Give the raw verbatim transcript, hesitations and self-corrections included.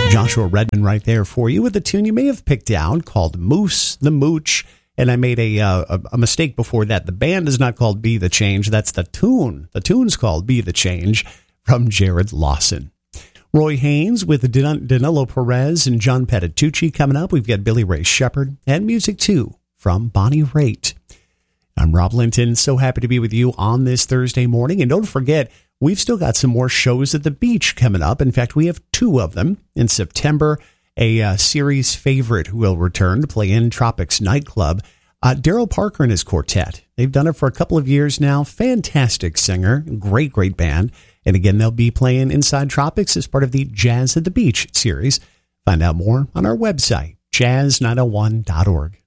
Joshua Redman right there for you with a tune you may have picked out called Moose the Mooch. And I made a, uh, a mistake before that. The band is not called Be the Change. That's the tune. The tune's called Be the Change from Jared Lawson. Roy Haynes with Dan- Danilo Perez and John Petitucci coming up. We've got Billy Ray Shepherd and music too from Bonnie Raitt. I'm Rob Linton. So happy to be with you on this Thursday morning. And don't forget, we've still got some more shows at the beach coming up. In fact, we have two of them. In September, a uh, series favorite will return to play in Tropics Nightclub. Uh, Daryl Parker and his quartet. They've done it for a couple of years now. Fantastic singer. Great, great band. And again, they'll be playing Inside Tropics as part of the Jazz at the Beach series. Find out more on our website, jazz nine oh one dot org.